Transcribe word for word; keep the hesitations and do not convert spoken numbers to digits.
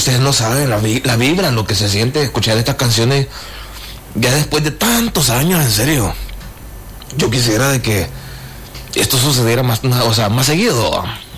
ustedes no saben la, vi- la vibra, lo que se siente escuchar estas canciones ya después de tantos años, en serio. Yo quisiera de que esto sucediera más, o sea, más seguido.